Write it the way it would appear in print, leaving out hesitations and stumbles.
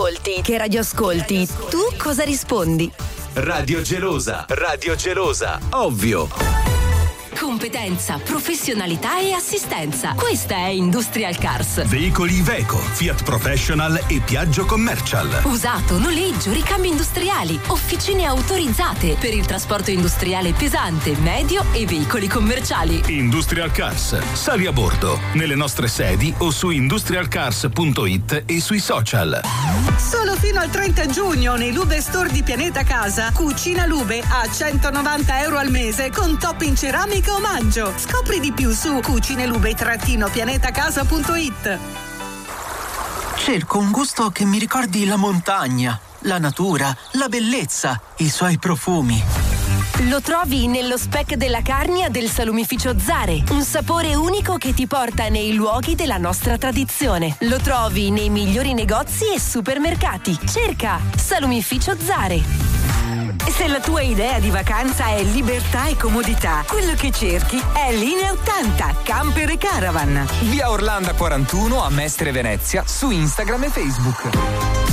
ascolti? Che radio ascolti? Tu cosa rispondi? Radio Gelosa, ovvio. Competenza, professionalità e assistenza. Questa è Industrial Cars. Veicoli Iveco, Fiat Professional e Piaggio Commercial. Usato, noleggio, ricambi industriali, officine autorizzate per il trasporto industriale pesante, medio e veicoli commerciali. Industrial Cars. Sali a bordo nelle nostre sedi o su industrialcars.it e sui social. Solo fino al 30 giugno nei Lube Store di Pianeta Casa. Cucina Lube a €190 al mese con top in ceramica omaggio. Scopri di più su cucinelube-pianetacasa.it. Cerco un gusto che mi ricordi la montagna, la natura, la bellezza, i suoi profumi. Lo trovi nello speck della Carnia del Salumificio Zare, un sapore unico che ti porta nei luoghi della nostra tradizione. Lo trovi nei migliori negozi e supermercati. Cerca Salumificio Zare. Se la tua idea di vacanza è libertà e comodità, quello che cerchi è Linea 80 Camper e Caravan. Via Orlando 41 a Mestre Venezia su Instagram e Facebook.